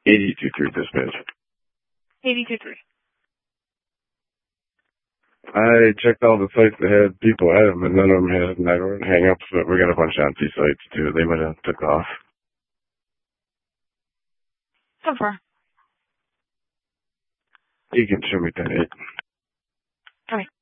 82.3 dispatch. 82.3. I checked all the sites that had people at them, and none of them had network hang-ups, but we got a bunch of empty sites, too. They might have took off. So far. You can show me that. Okay.